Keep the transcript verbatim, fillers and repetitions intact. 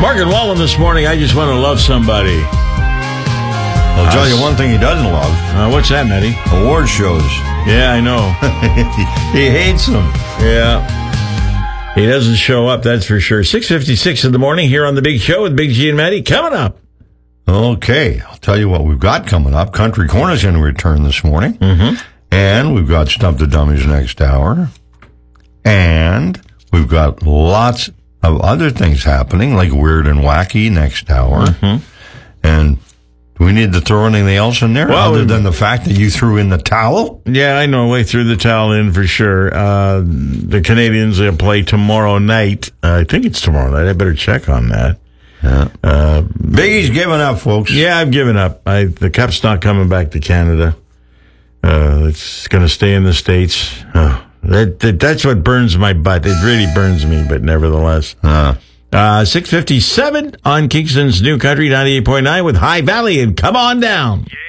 Morgan Wallen this morning, I just want to love somebody. I'll tell you one thing he doesn't love. Uh, what's that, Nettie? Award shows. Yeah, I know. He hates them. Yeah. He doesn't show up, that's for sure. six fifty-six in the morning here on The Big Show with Big G and Maddie. Coming up. Okay, I'll tell you what we've got coming up. Country Corner's going to return this morning. Mm-hmm. And we've got Stump the Dummies next hour. And we've got lots of other things happening, like Weird and Wacky next hour. Mm-hmm. And do we need to throw anything else in there well, other than the fact that you threw in the towel? Yeah, I know. We threw the towel in for sure. Uh, the Canadians will play tomorrow night. Uh, I think it's tomorrow night. I better check on that. Yeah. Uh, Biggie's giving up, folks. Yeah, I've given up. I, the Cup's not coming back to Canada. Uh, it's going to stay in the States. Oh, that, that, that's what burns my butt. It really burns me, but nevertheless. Uh. Uh, six fifty-seven on Kingston's New Country ninety-eight point nine with High Valley, and come on down. Yeah.